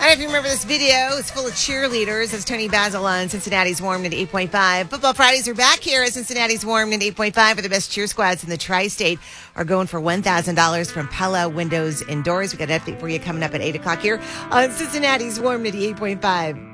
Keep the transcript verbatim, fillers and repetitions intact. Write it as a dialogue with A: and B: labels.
A: don't know if you remember this video. It's full of cheerleaders as Tony Basil on Cincinnati's Warmed at eight point five. Football Fridays are back here as Cincinnati's Warmed at eight point five, where the best cheer squads in the tri-state are going for one thousand dollars from Pella Windows and Doors. We got an update for you coming up at eight o'clock here on Cincinnati's Warmed at eight point five.